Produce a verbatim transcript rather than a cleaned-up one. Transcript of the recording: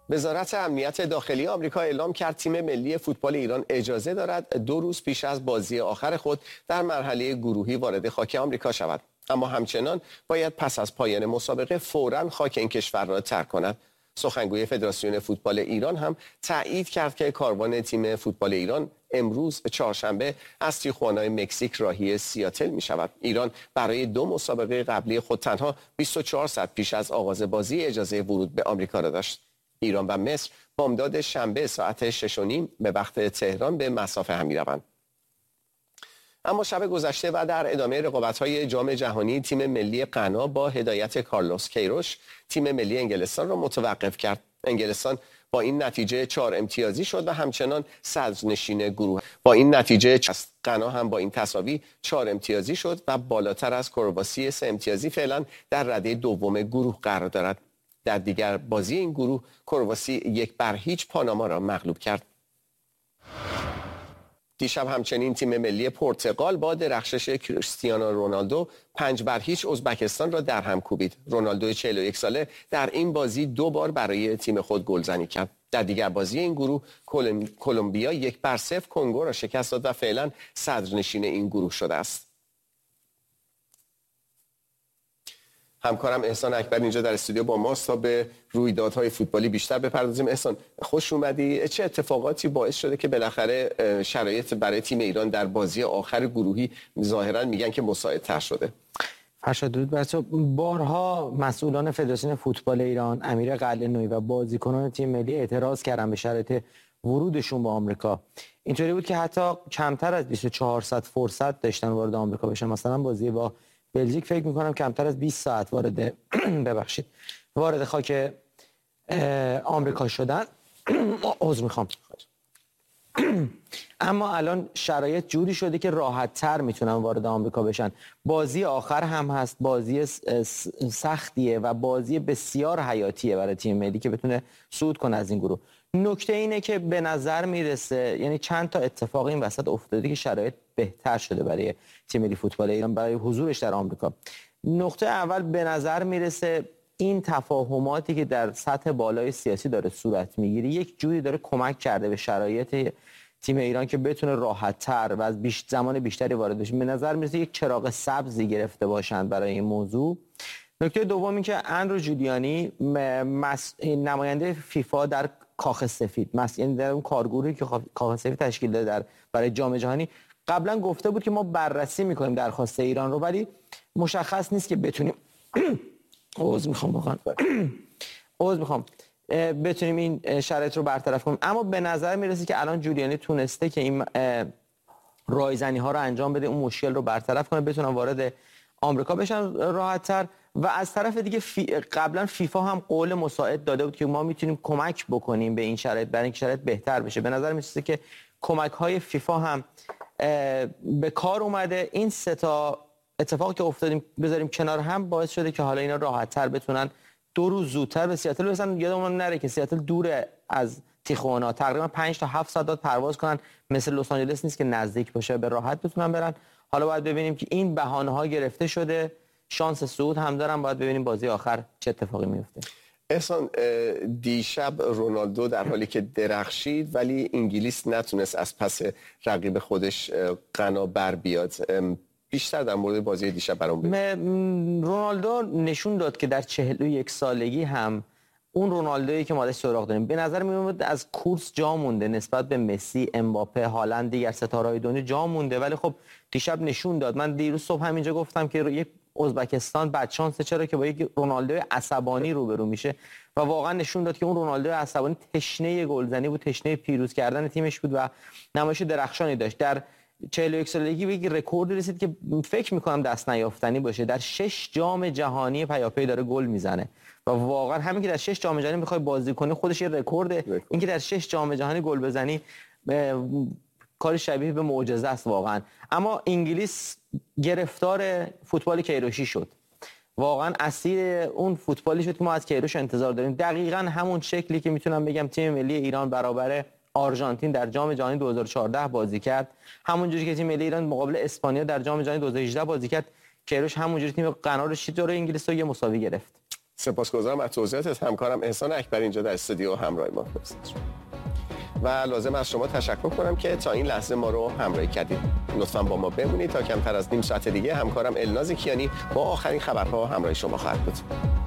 وزارت امنیت داخلی آمریکا اعلام کرد تیم ملی فوتبال ایران اجازه دارد دو روز پیش از بازی آخر خود در مرحله گروهی وارد خاک آمریکا شود، اما همچنان باید پس از پایان مسابقه فوراً خاک این کشور را ترک کند. سخنگوی فدراسیون فوتبال ایران هم تایید کرد که کاروان تیم فوتبال ایران امروز چهارشنبه از تیخوانا مکزیک راهی سیاتل می شود. ایران برای دو مسابقه قبلی خود تنها بیست و چهار ساعت پیش از آغاز بازی اجازه ورود به آمریکا را داشت. ایران و مصر بامداد شنبه ساعت شش و نیم به وقت تهران به مسافه هم می روند. اما شب گذشته و در ادامه رقابت‌های جام جهانی تیم ملی غنا با هدایت کارلوس کیروش تیم ملی انگلستان را متوقف کرد. انگلستان با این نتیجه چهار امتیازی شد و همچنان صدرنشین گروه. با این نتیجه غنا هم با این تساوی چهار امتیازی شد و بالاتر از کرواسی سه امتیازی فعلا در رده دوم گروه قرار دارد. در دیگر بازی این گروه کرواسی یک بر هیچ پاناما را مغلوب کرد. دیشب همچنین تیم ملی پرتغال با درخشش کریستیانو رونالدو پنج بر هیچ ازبکستان را در هم کوبید. رونالدو چهل و یک ساله در این بازی دو بار برای تیم خود گلزنی کرد. در دیگر بازی این گروه کلمبیا یک بر صفر کنگو را شکست داد و فعلا صدرنشین این گروه شده است. همکارم احسان اکبر اینجا در استودیو با ماست تا به رویدادهای فوتبالی بیشتر بپردازیم. احسان خوش اومدی. چه اتفاقاتی باعث شده که بالاخره شرایط برای تیم ایران در بازی آخر گروهی ظاهرا میگن که مساعدتر شده؟ فرشاد درود بر تو. بارها مسئولان فدراسیون فوتبال ایران، امیر قلعه‌نویی و بازیکنان تیم ملی اعتراض کردن به شرایط ورودشون به آمریکا. اینطوری بود که حتی کمتر از بیست و چهار ساعت فرصت داشتن وارد آمریکا بشن. مثلا بازی با بلژیک فکر می‌کنم کمتر از بیست ساعت وارد ببخشید وارد خاک آمریکا شدن. عذر میخوام. اما الان شرایط جوری شده که راحت‌تر میتونن وارد آمریکا بشن. بازی آخر هم هست، بازی سختیه و بازی بسیار حیاتیه برای تیم ملی که بتونه صعود کنه از این گروه. نکته اینه که به نظر میرسه، یعنی چند تا اتفاق این وسط افتاده که شرایط بهتر شده برای تیم ملی فوتبال ایران برای حضورش در آمریکا. نکته اول به نظر میرسه این تفاهماتی که در سطح بالای سیاسی داره صورت میگیره یک جوری داره کمک کرده به شرایط تیم ایران که بتونه راحت‌تر و از بیش زمان بیشتری وارد بشه. به نظر میرسه یک چراغ سبزی گرفته باشند برای این موضوع. نکته دوم این که اندرو جولیانی مس... نماینده فیفا در کاخ سفید، یعنی در اون کارگروهی که کاخ سفید تشکیل داده در برای جام جهانی، قبلا گفته بود که ما بررسی میکنیم درخواست ایران رو، ولی مشخص نیست که بتونیم عذر میخوام واقعا عذر میخوام بتونیم این شرایط رو برطرف کنیم. اما به نظر میرسه که الان جولیانی تونسته که این رایزنی ها رو انجام بده، اون مشکل رو برطرف کنه، بتونن وارد آمریکا بشن راحت‌تر. و از طرف دیگه فی... قبلا فیفا هم قول مساعد داده بود که ما میتونیم کمک بکنیم به این شرایط برای اینکه شرایط بهتر بشه. به نظر میرسه که کمک های فیفا هم به کار اومده. این سه تا اتفاقی که افتادیم بذاریم کنار هم باعث شده که حالا اینا راحت‌تر بتونن دو روز زودتر به سیاتل برسن. یادمون نره که سیاتل دوره از تیخوانا، تقریبا پنج تا هفت ساعت پرواز کنن، مثل لس آنجلس نیست که نزدیک باشه، به راحت بتونن برن. حالا باید ببینیم که این بهانه‌ها گرفته شده، شانس صعود هم دارن، باید ببینیم بازی آخر چه اتفاقی میفته. احسان دیشب رونالدو در حالی که درخشید ولی انگلیس نتونست از پس رقیب خودش غنا بر بیاد. بیشتر در مورد بازی دیشب برام بگو. رونالدو نشون داد که در چهل و یک سالگی هم اون رونالدویی که ما ازش سراغ داریم. به نظر میاد از کورس جا مونده نسبت به مسی، امباپه، هالند، دیگر ستاره‌های دنیا جا مونده، ولی خب دیشب نشون داد. من دیروز صبح همینجا گفتم که یک ازبکستان بدشانسه، چرا که با یک رونالدو عصبانی روبرو میشه و واقعا نشون داد که اون رونالدو عصبانی تشنه گلزنی بود، تشنه پیروز کردن تیمش بود و نمایش درخشانی داشت. در چهل و یک سالگی به یک رکورد رسید که فکر میکنم دست نیافتنی باشه. در شش جام جهانی پیاپی داره گل میزنه و واقعا همین که در شش جام جهانی میخوای بازی کنی خودش یه رکورده. این که در شش جام جهانی گل بزنی کار شبیه به معجزه است واقعا. اما انگلیس گرفتار فوتبال کیروشی شد، واقعا اسیر اون فوتبالی شد که ما از کیروش انتظار داریم. دقیقاً همون شکلی که میتونم بگم تیم ملی ایران برابر آرژانتین در جام جهانی دو هزار و چهارده بازی کرد، همونجوری که تیم ملی ایران مقابل اسپانیا در جام جهانی دو هزار و هجده بازی کرد، کیروش همونجوری تیم غنا رو شید رو انگلیس رو یه مساوی گرفت. سپاسگزارم از توضیحاتت. همکارم احسان اکبر اینجا در استودیو همراه ما هست و لازم از شما تشکر کنم که تا این لحظه ما رو همراهی کردید. لطفاً با ما بمونید تا کمتر از نیم ساعت دیگه همکارم الناز کیانی با آخرین خبرها همراه شما خواهد بود.